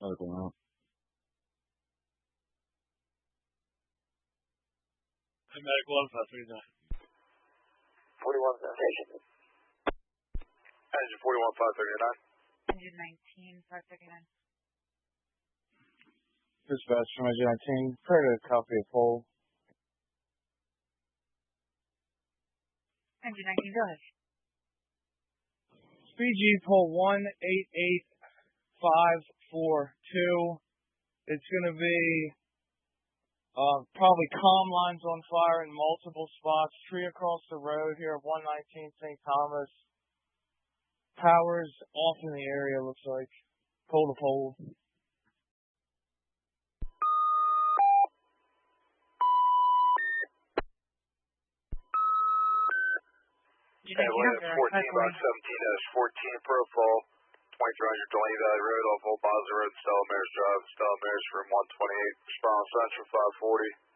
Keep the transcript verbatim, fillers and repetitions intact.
Okay, well. Hey, Medic one, five thirty-nine. forty-one station. Engine forty-one, five thirty-nine. Engine nineteen, five thirty-nine. Dispatch from Engine nineteen, prepare to copy a poll. Engine nineteen, go ahead. Speed G poll one eight eight five four two. It's going to be uh, probably comm lines on fire in multiple spots. Tree across the road here at one nineteen Saint Thomas. Power's off in the area, looks like. Pole to pole. Okay, we're at fourteen by seventeen dash fourteen profile, twenty-three hundred Delaney Valley Road off Old Basel Road, Stella Maris Drive, Stella Maris, room one twenty-eight, Response Central five forty.